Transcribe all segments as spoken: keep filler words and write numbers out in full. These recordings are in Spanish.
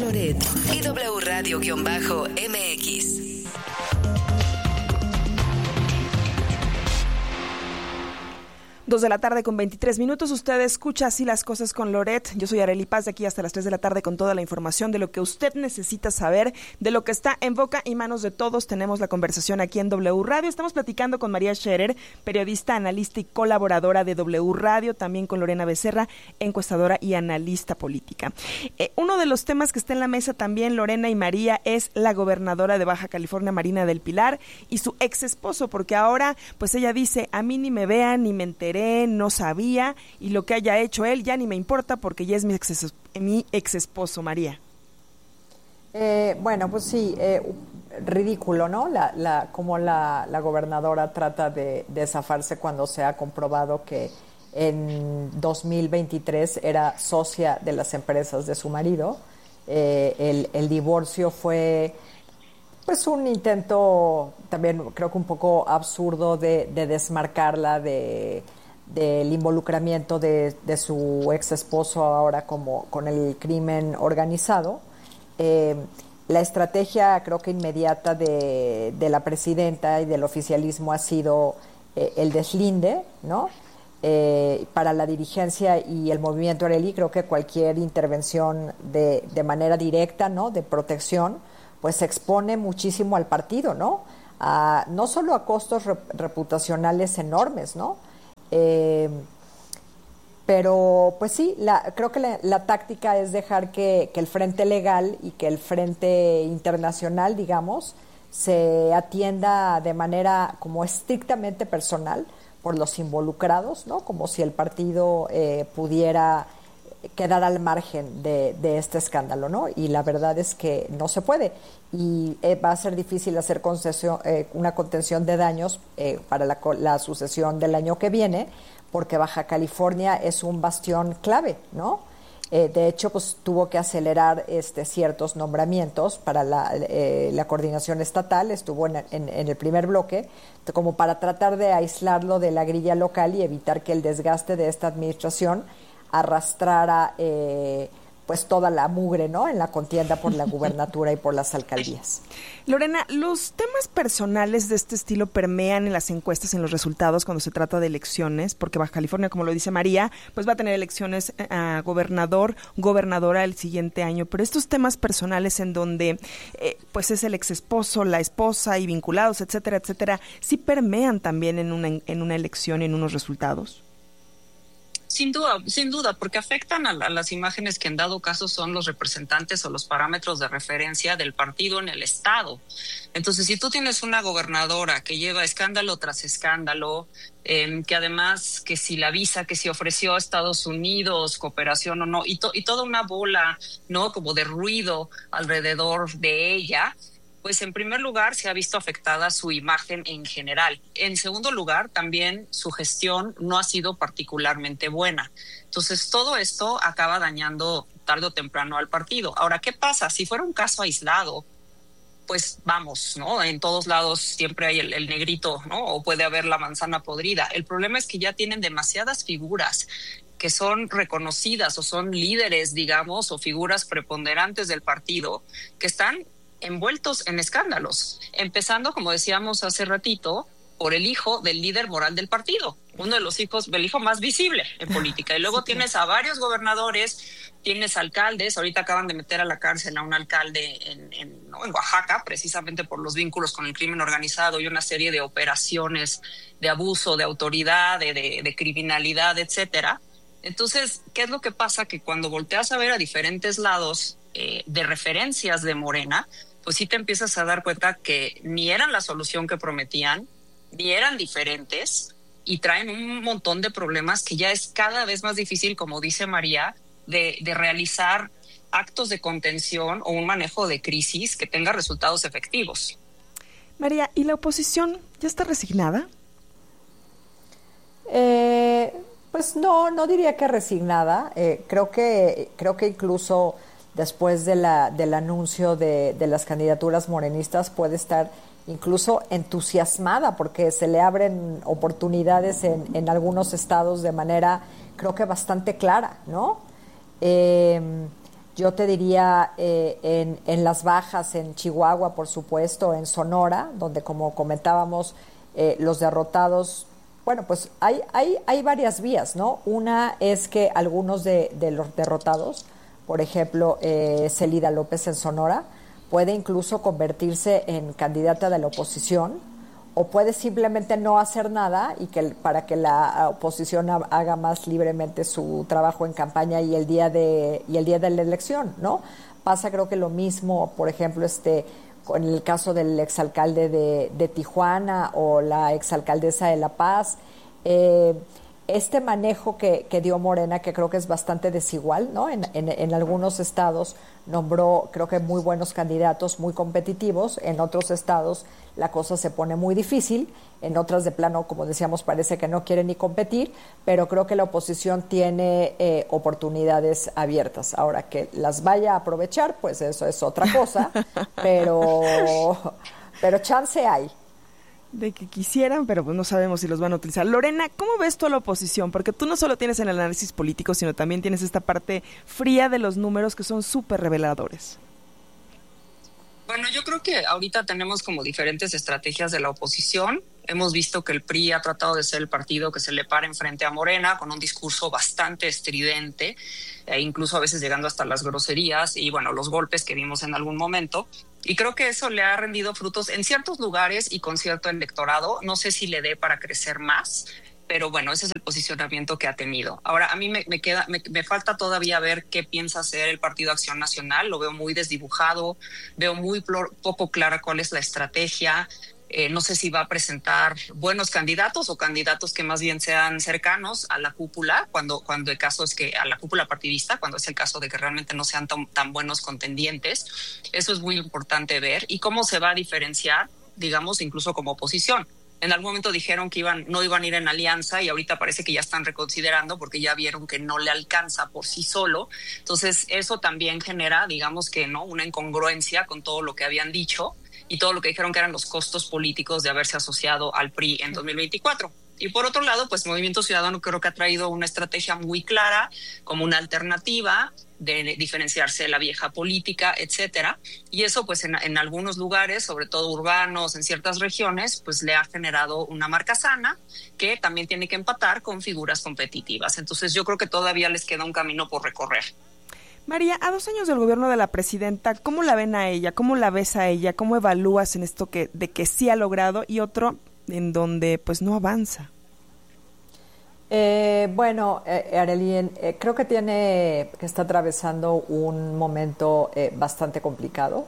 Loret y W Radio-M X. Dos de la tarde con veintitrés minutos. Usted escucha Así las cosas con Loret. Yo soy Arely Paz, de aquí hasta las tres de la tarde con toda la información de lo que usted necesita saber, de lo que está en boca y manos de todos. Tenemos la conversación aquí en W Radio. Estamos platicando con María Scherer, periodista, analista y colaboradora de W Radio, también con Lorena Becerra, encuestadora y analista política. Eh, uno de los temas que está en la mesa también, Lorena y María, es la gobernadora de Baja California, Marina del Pilar, y su ex esposo, porque ahora, pues ella dice, a mí ni me vean, ni me enteré, no sabía, y lo que haya hecho él ya ni me importa porque ya es mi ex, mi ex esposo, María. Eh, bueno, pues sí, eh, ridículo, ¿no? La, la, como la, la gobernadora trata de, de zafarse cuando se ha comprobado que en dos mil veintitrés era socia de las empresas de su marido. Eh, el, el divorcio fue pues un intento también creo que un poco absurdo de, de desmarcarla de del involucramiento de, de su ex esposo ahora como con el crimen organizado. Eh, la estrategia creo que inmediata de, de la presidenta y del oficialismo ha sido eh, el deslinde, ¿no? Eh, para la dirigencia y el movimiento Arely, creo que cualquier intervención de, de manera directa, ¿no?, de protección, pues expone muchísimo al partido, ¿no? A, no solo a costos rep- reputacionales enormes, ¿no? Eh, pero pues sí, la, creo que la, la táctica es dejar que, que el frente legal y que el frente internacional, digamos, se atienda de manera como estrictamente personal por los involucrados, ¿no? Como si el partido eh, pudiera quedar al margen de, de este escándalo, ¿no? Y la verdad es que no se puede. Y eh, va a ser difícil hacer concesión, eh, una contención de daños eh, para la, la sucesión del año que viene, porque Baja California es un bastión clave, ¿no? Eh, de hecho, pues tuvo que acelerar este, ciertos nombramientos para la, eh, la coordinación estatal, estuvo en, en, en el primer bloque, como para tratar de aislarlo de la grilla local y evitar que el desgaste de esta administración arrastrara eh, pues toda la mugre, ¿no?, en la contienda por la gubernatura y por las alcaldías. Lorena, ¿los temas personales de este estilo permean en las encuestas, en los resultados cuando se trata de elecciones? Porque Baja California, como lo dice María, pues va a tener elecciones a gobernador, gobernadora el siguiente año, pero estos temas personales en donde eh, pues es el ex esposo, la esposa y vinculados, etcétera, etcétera, ¿sí permean también en una, en una elección, en unos resultados? Sin duda, sin duda, porque afectan a, la, a las imágenes que en dado caso son los representantes o los parámetros de referencia del partido en el estado. Entonces, si tú tienes una gobernadora que lleva escándalo tras escándalo, eh, que además que si la visa que se ofreció a Estados Unidos, cooperación o no, y, to, y toda una bola, ¿no?, como de ruido alrededor de ella, pues en primer lugar se ha visto afectada su imagen en general. En segundo lugar, también su gestión no ha sido particularmente buena. Entonces, todo esto acaba dañando tarde o temprano al partido. Ahora, ¿qué pasa? Si fuera un caso aislado, pues vamos, ¿no? En todos lados siempre hay el, el negrito, ¿no? O puede haber la manzana podrida. El problema es que ya tienen demasiadas figuras que son reconocidas o son líderes, digamos, o figuras preponderantes del partido que están envueltos en escándalos, empezando, como decíamos hace ratito, por el hijo del líder moral del partido, uno de los hijos, el hijo más visible en política. Y luego sí, tienes a varios gobernadores, tienes alcaldes, ahorita acaban de meter a la cárcel a un alcalde en, en, ¿no?, en Oaxaca, precisamente por los vínculos con el crimen organizado y una serie de operaciones de abuso de autoridad, de, de, de criminalidad, etcétera. Entonces, ¿qué es lo que pasa? Que cuando volteas a ver a diferentes lados eh, de referencias de Morena, pues sí te empiezas a dar cuenta que ni eran la solución que prometían, ni eran diferentes, y traen un montón de problemas que ya es cada vez más difícil, como dice María, de, de realizar actos de contención o un manejo de crisis que tenga resultados efectivos. María, ¿y la oposición ya está resignada? Eh, pues no, no diría que resignada. Eh, creo que, creo que incluso después de la, del anuncio de, de las candidaturas morenistas puede estar incluso entusiasmada porque se le abren oportunidades en, en algunos estados de manera, creo que bastante clara, ¿no? Eh, yo te diría eh, en, en las bajas, en Chihuahua, por supuesto, en Sonora, donde como comentábamos, eh, los derrotados, bueno, pues hay, hay, hay varias vías, ¿no? Una es que algunos de, de los derrotados, por ejemplo, eh, Celida López en Sonora, puede incluso convertirse en candidata de la oposición, o puede simplemente no hacer nada y que para que la oposición haga más libremente su trabajo en campaña y el día de y el día de la elección, ¿no? Pasa creo que lo mismo, por ejemplo, este con el caso del exalcalde de, de Tijuana o la exalcaldesa de La Paz. Eh, este manejo que, que dio Morena, que creo que es bastante desigual, ¿no? En, en, en algunos estados nombró, creo que muy buenos candidatos, muy competitivos. En otros estados la cosa se pone muy difícil. En otras de plano, como decíamos, parece que no quieren ni competir, pero creo que la oposición tiene eh, oportunidades abiertas. Ahora, que las vaya a aprovechar, pues eso es otra cosa, pero, pero chance hay. De que quisieran, pero pues no sabemos si los van a utilizar. Lorena, ¿cómo ves tú a la oposición? Porque tú no solo tienes el análisis político, sino también tienes esta parte fría de los números que son súper reveladores. Bueno, yo creo que ahorita tenemos como diferentes estrategias de la oposición. Hemos visto que el P R I ha tratado de ser el partido que se le para enfrente a Morena con un discurso bastante estridente, e incluso a veces llegando hasta las groserías y, bueno, los golpes que vimos en algún momento. Y creo que eso le ha rendido frutos en ciertos lugares y con cierto electorado. No sé si le dé para crecer más, pero bueno, ese es el posicionamiento que ha tenido. Ahora, a mí me, me queda, me, me falta todavía ver qué piensa hacer el Partido Acción Nacional. Lo veo muy desdibujado, veo muy plor, poco clara cuál es la estrategia. Eh, no sé si va a presentar buenos candidatos o candidatos que más bien sean cercanos a la cúpula, cuando, cuando el caso es que a la cúpula partidista, cuando es el caso de que realmente no sean tan, tan buenos contendientes. Eso es muy importante ver. Y cómo se va a diferenciar, digamos, incluso como oposición. En algún momento dijeron que iban, no iban a ir en alianza y ahorita parece que ya están reconsiderando porque ya vieron que no le alcanza por sí solo. Entonces eso también genera, digamos que no, una incongruencia con todo lo que habían dicho y todo lo que dijeron que eran los costos políticos de haberse asociado al P R I en dos mil veinticuatro. Y por otro lado, pues Movimiento Ciudadano creo que ha traído una estrategia muy clara como una alternativa de diferenciarse de la vieja política, etcétera. Y eso, pues en, en algunos lugares, sobre todo urbanos, en ciertas regiones, pues le ha generado una marca sana que también tiene que empatar con figuras competitivas. Entonces yo creo que todavía les queda un camino por recorrer. María, a dos años del gobierno de la presidenta, ¿cómo la ven a ella? ¿Cómo la ves a ella? ¿Cómo evalúas en esto que de que sí ha logrado y otro en donde pues no avanza? Eh, bueno, eh, Arely, eh, creo que tiene, que está atravesando un momento eh, bastante complicado.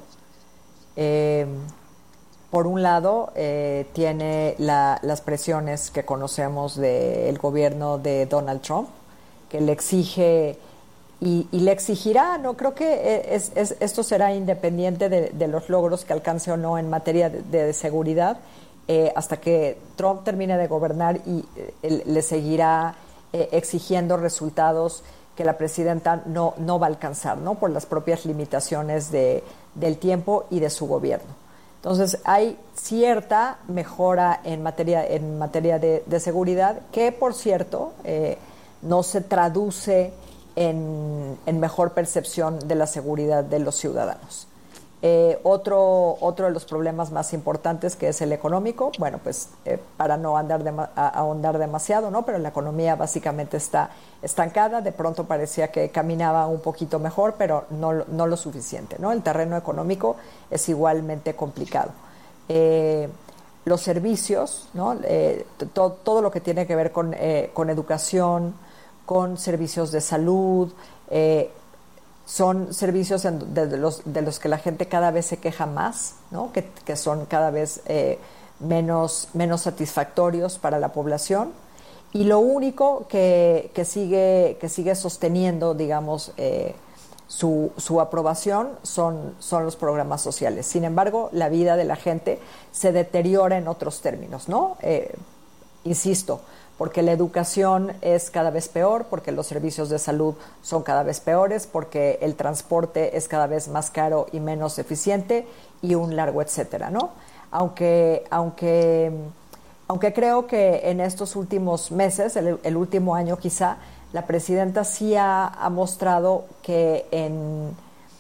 Eh, por un lado, eh, tiene la, las presiones que conocemos del gobierno de Donald Trump, que le exige y, y le exigirá, no creo que es, es, esto será independiente de, de los logros que alcance o no en materia de, de seguridad. Eh, hasta que Trump termine de gobernar y eh, le seguirá eh, exigiendo resultados que la presidenta no, no va a alcanzar, ¿no? Por las propias limitaciones de, del tiempo y de su gobierno. Entonces, hay cierta mejora en materia, en materia de, de seguridad que, por cierto, eh, no se traduce en, en mejor percepción de la seguridad de los ciudadanos. Eh, otro, otro de los problemas más importantes, que es el económico, bueno, pues eh, para no andar de, a, ahondar demasiado, ¿no? Pero la economía básicamente está estancada. De pronto parecía que caminaba un poquito mejor, pero no, no lo suficiente, ¿no? El terreno económico es igualmente complicado. Eh, los servicios, ¿no? Eh, to, todo lo que tiene que ver con, eh, con educación, con servicios de salud, eh, son servicios en, de, de, los, de los que la gente cada vez se queja más, ¿no? que, que son cada vez eh, menos, menos satisfactorios para la población. Y lo único que, que, sigue, que sigue sosteniendo, digamos, eh, su, su aprobación son, son los programas sociales. Sin embargo, la vida de la gente se deteriora en otros términos, ¿no? Eh, insisto, porque la educación es cada vez peor, porque los servicios de salud son cada vez peores, porque el transporte es cada vez más caro y menos eficiente, y un largo etcétera, ¿no? Aunque, aunque, aunque creo que en estos últimos meses, el, el último año quizá, la presidenta sí ha, ha mostrado que en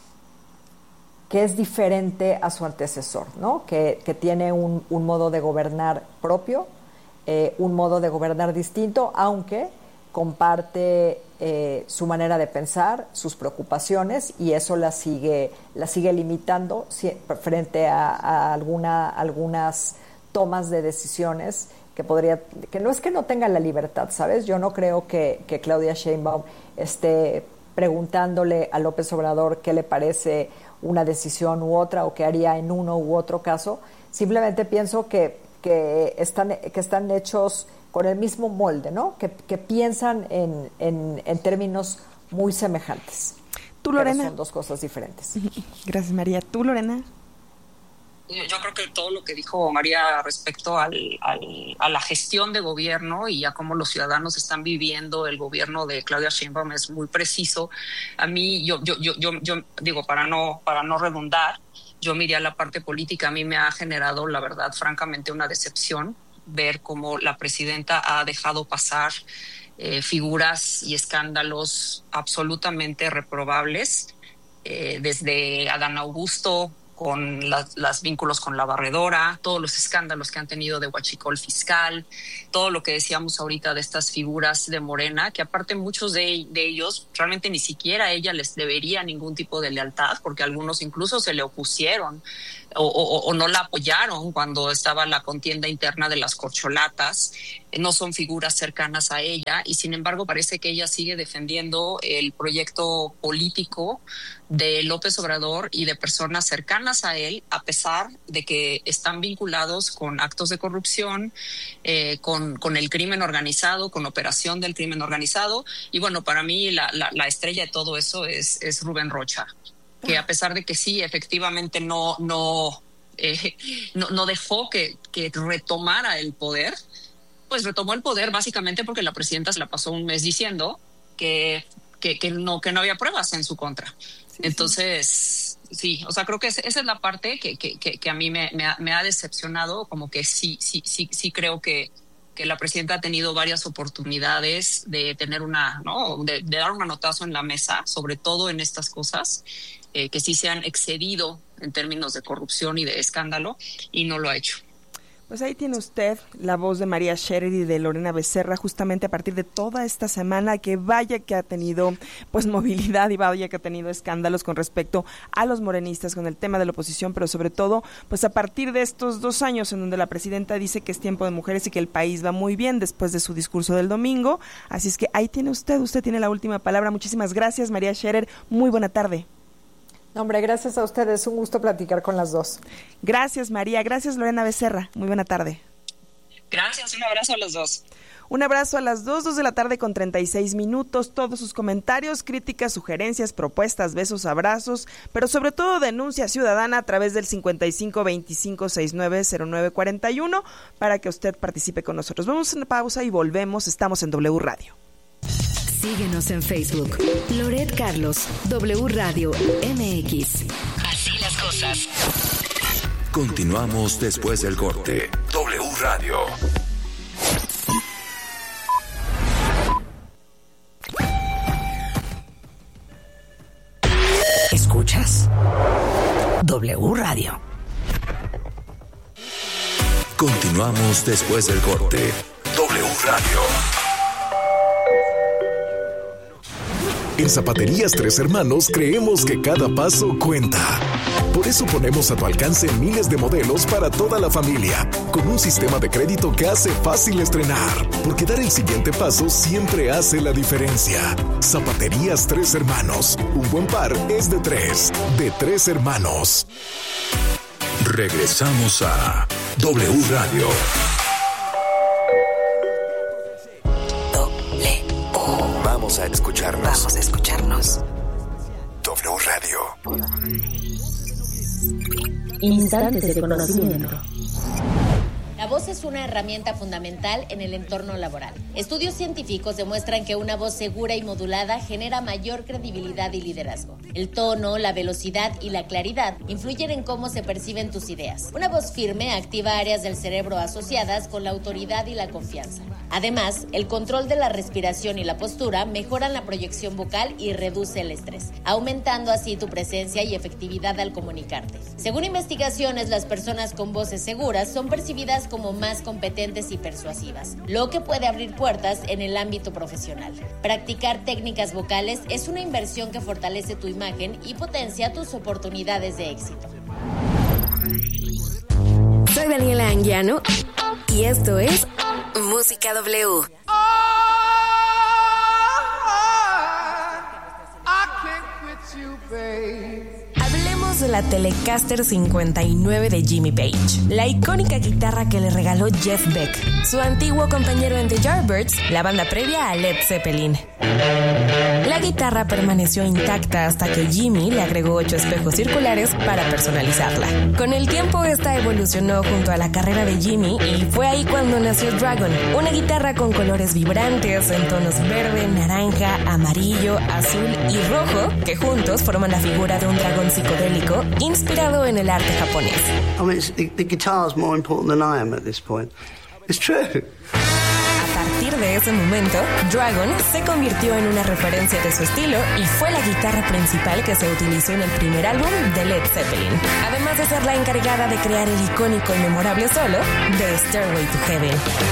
que es diferente a su antecesor, ¿no? Que, que tiene un, un modo de gobernar propio, eh, un modo de gobernar distinto, aunque comparte eh, su manera de pensar, sus preocupaciones, y eso la sigue, la sigue limitando frente a, a alguna, algunas tomas de decisiones que podría, que no es que no tenga la libertad, ¿sabes? Yo no creo que, que Claudia Sheinbaum esté preguntándole a López Obrador qué le parece una decisión u otra o qué haría en uno u otro caso. Simplemente pienso que, que, están, que están hechos con el mismo molde, ¿no? Que, que piensan en, en, en términos muy semejantes. ¿Tú, Lorena? Pero son dos cosas diferentes. Gracias, María. ¿Tú, Lorena? Yo creo que todo lo que dijo María respecto al, al, a la gestión de gobierno y a cómo los ciudadanos están viviendo el gobierno de Claudia Sheinbaum es muy preciso. A mí, yo, yo, yo, yo, yo digo, para no, para no redundar, yo miré a la parte política. A mí me ha generado, la verdad, francamente, una decepción ver cómo la presidenta ha dejado pasar eh, figuras y escándalos absolutamente reprobables, eh, desde Adán Augusto, con las, las vínculos con la barredora, todos los escándalos que han tenido de huachicol fiscal, todo lo que decíamos ahorita de estas figuras de Morena, que aparte muchos de, de ellos realmente ni siquiera a ella les debería ningún tipo de lealtad, porque algunos incluso se le opusieron o, o, o no la apoyaron cuando estaba la contienda interna de las corcholatas. No son figuras cercanas a ella y sin embargo parece que ella sigue defendiendo el proyecto político de López Obrador y de personas cercanas a él, a pesar de que están vinculados con actos de corrupción, eh, con, con el crimen organizado, con operación del crimen organizado. Y bueno, para mí la, la, la estrella de todo eso es, es Rubén Rocha, que a pesar de que sí, efectivamente no, no, eh, no, no dejó que, que retomara el poder, pues retomó el poder básicamente porque la presidenta se la pasó un mes diciendo que, que, que, no, que no había pruebas en su contra. Sí, Entonces, sí. sí, o sea, creo que esa es la parte que, que, que, que a mí me, me, ha, me ha decepcionado, como que sí, sí, sí, sí creo que, que la presidenta ha tenido varias oportunidades de tener una, ¿no? De, de dar un manotazo en la mesa, sobre todo en estas cosas, eh, que sí se han excedido en términos de corrupción y de escándalo, y no lo ha hecho. Pues ahí tiene usted la voz de María Scherer y de Lorena Becerra, justamente a partir de toda esta semana, que vaya que ha tenido pues movilidad y vaya que ha tenido escándalos con respecto a los morenistas, con el tema de la oposición, pero sobre todo pues a partir de estos dos años en donde la presidenta dice que es tiempo de mujeres y que el país va muy bien después de su discurso del domingo. Así es que ahí tiene usted, usted tiene la última palabra. Muchísimas gracias, María Scherer. Muy buena tarde. No, hombre, gracias a ustedes. Un gusto platicar con las dos. Gracias, María. Gracias, Lorena Becerra. Muy buena tarde. Gracias. Un abrazo a los dos. Un abrazo a las dos, dos de la tarde con treinta y seis minutos. Todos sus comentarios, críticas, sugerencias, propuestas, besos, abrazos, pero sobre todo denuncia ciudadana a través del cincuenta y cinco veinticinco sesenta y nueve cero nueve cuarenta y uno para que usted participe con nosotros. Vamos a una pausa y volvemos. Estamos en W Radio. Síguenos en Facebook. Loret Carlos, W Radio M X. Así las cosas. Continuamos después del corte. W Radio. ¿Escuchas? W Radio. Continuamos después del corte. W Radio. En Zapaterías Tres Hermanos creemos que cada paso cuenta. Por eso ponemos a tu alcance miles de modelos para toda la familia, con un sistema de crédito que hace fácil estrenar, porque dar el siguiente paso siempre hace la diferencia. Zapaterías Tres Hermanos, un buen par es de tres, de Tres Hermanos. Regresamos a W Radio. Vamos a escucharnos. Vamos a escucharnos. W Radio. Instantes de conocimiento. La voz es una herramienta fundamental en el entorno laboral. Estudios científicos demuestran que una voz segura y modulada genera mayor credibilidad y liderazgo. El tono, la velocidad y la claridad influyen en cómo se perciben tus ideas. Una voz firme activa áreas del cerebro asociadas con la autoridad y la confianza. Además, el control de la respiración y la postura mejoran la proyección vocal y reduce el estrés, aumentando así tu presencia y efectividad al comunicarte. Según investigaciones, las personas con voces seguras son percibidas como más competentes y persuasivas, lo que puede abrir puertas en el ámbito profesional. Practicar técnicas vocales es una inversión que fortalece tu imagen y potencia tus oportunidades de éxito. Soy Daniela Anguiano y esto es Música W. Hablemos de la Telecaster cincuenta y nueve de Jimmy Page, la icónica guitarra que le regaló Jeff Beck, su antiguo compañero en The Yardbirds, la banda previa a Led Zeppelin. La guitarra permaneció intacta hasta que Jimmy le agregó ocho espejos circulares para personalizarla. Con el tiempo, esta evolucionó junto a la carrera de Jimmy y fue ahí cuando nació Dragon, una guitarra con colores vibrantes en tonos verde, naranja, amarillo, azul y rojo, que juntos forman la figura de un dragón psicodélico inspirado en el arte japonés. I mean, the, the guitar is more important than I am at this point. It's true. A partir de ese momento, Dragon se convirtió en una referencia de su estilo y fue la guitarra principal que se utilizó en el primer álbum de Led Zeppelin, además de ser la encargada de crear el icónico y memorable solo de Stairway to Heaven.